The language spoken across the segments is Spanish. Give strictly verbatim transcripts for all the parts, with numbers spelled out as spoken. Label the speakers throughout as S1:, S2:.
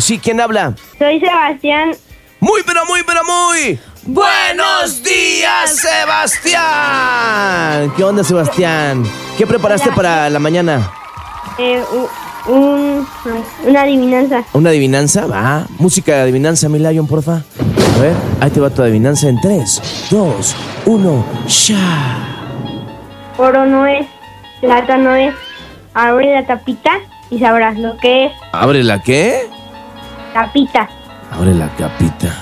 S1: Sí, ¿quién habla?
S2: Soy Sebastián.
S1: Muy, pero muy, pero muy... ¡Buenos días, Sebastián! ¿Qué onda, Sebastián? ¿Qué preparaste
S2: Hola.
S1: para la mañana?
S2: Eh, un, una adivinanza.
S1: ¿Una adivinanza? Va. Música de adivinanza, mi Lion, porfa. A ver, ahí te va tu adivinanza en tres, dos, uno, ¡ya!
S2: Oro no es, plata no es. Abre la tapita y sabrás lo que es.
S1: ¿Abre la qué?
S2: Tapita.
S1: Abre la capita.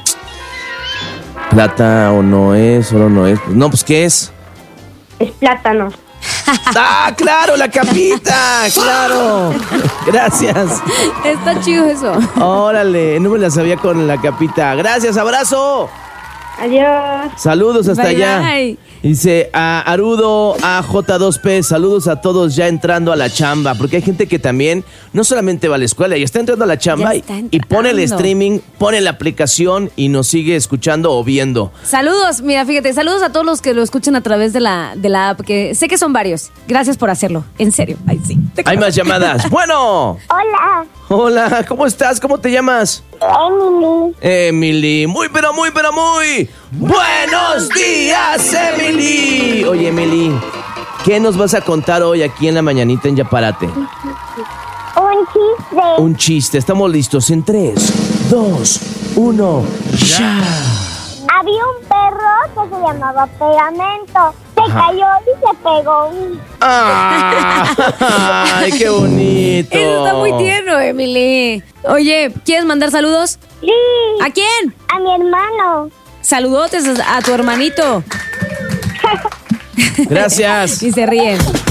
S1: Plata o no es, oro no es. No, pues, ¿qué es?
S2: Es plátano.
S1: ¡Ah, claro, la capita! ¡Claro! Gracias.
S3: Está chido eso.
S1: Órale, no me la sabía con la capita. Gracias, abrazo.
S2: Adiós.
S1: Saludos hasta
S3: Bye,
S1: allá.
S3: bye.
S1: Dice a Arudo A J dos P, saludos a todos ya entrando a la chamba, porque hay gente que también no solamente va a la escuela, y está entrando a la chamba
S3: Ya
S1: y,
S3: está
S1: y pone el
S3: entrando.
S1: streaming, pone la aplicación y nos sigue escuchando o viendo.
S3: Saludos, mira, fíjate, saludos a todos los que lo escuchan a través de la, de la app, que sé que son varios. Gracias por hacerlo, en serio. Ay, sí. te
S1: Hay
S3: quiero.
S1: más llamadas. Bueno.
S2: Hola.
S1: Hola, ¿cómo estás? ¿Cómo te llamas?
S2: Emily.
S1: Emily, muy pero muy pero muy buenos días, Emily. Oye, Emily, ¿qué nos vas a contar hoy aquí en la mañanita en Yaparate?
S2: Un chiste.
S1: Un chiste, estamos listos en tres, dos, uno, ya.
S2: Había un perro que se llamaba Pegamento. Se
S1: Ajá.
S2: cayó y se pegó.
S1: Ah, ¡ay, qué bonito!
S3: Eso está muy tierno, Emily. Oye, ¿quieres mandar saludos?
S2: Sí.
S3: ¿A quién?
S2: A mi hermano.
S3: Saludotes a, a tu hermanito.
S1: Gracias.
S3: Y se ríen.